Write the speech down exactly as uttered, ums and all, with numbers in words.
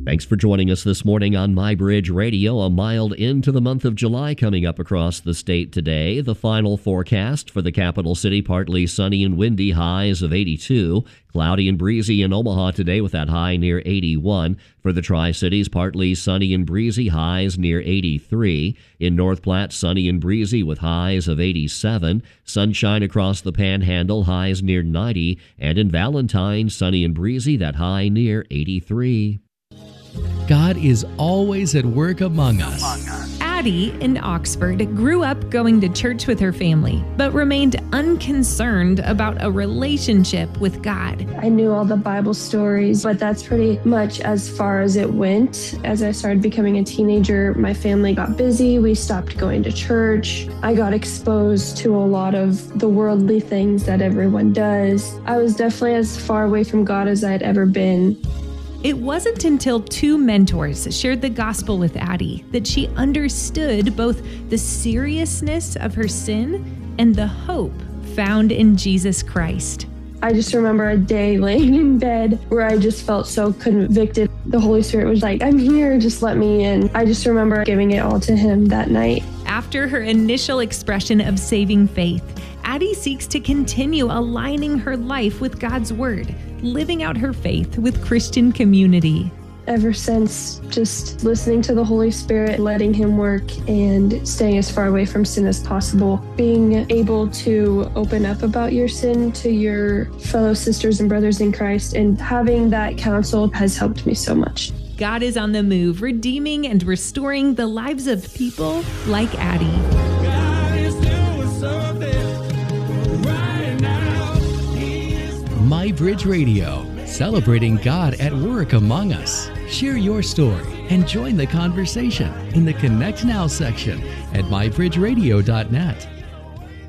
Thanks for joining us this morning on MyBridge Radio. A mild end to the month of July coming up across the state today. The final forecast for the capital city, partly sunny and windy, highs of eighty-two. Cloudy and breezy in Omaha today with that high near eighty-one. For the Tri-Cities, partly sunny and breezy, highs near eighty-three. In North Platte, sunny and breezy with highs of eighty-seven. Sunshine across the Panhandle, highs near ninety. And in Valentine, sunny and breezy, that high near eighty-three. God is always at work among us. Addie in Oxford grew up going to church with her family, but remained unconcerned about a relationship with God. I knew all the Bible stories, but that's pretty much as far as it went. As I started becoming a teenager, my family got busy. We stopped going to church. I got exposed to a lot of the worldly things that everyone does. I was definitely as far away from God as I had ever been. It wasn't until two mentors shared the gospel with Addie that she understood both the seriousness of her sin and the hope found in Jesus Christ. I just remember a day laying in bed where I just felt so convicted. The Holy Spirit was like, I'm here, just let me in. I just remember giving it all to Him that night. After her initial expression of saving faith, Addie seeks to continue aligning her life with God's Word, living out her faith with Christian community. Ever since, just listening to the Holy Spirit, letting Him work, and staying as far away from sin as possible. Being able to open up about your sin to your fellow sisters and brothers in Christ, and having that counsel has helped me so much. God is on the move, redeeming and restoring the lives of people like Addie. God is doing something right now. He is MyBridge Radio, celebrating God at work among us. Share your story and join the conversation in the Connect Now section at my bridge radio dot net.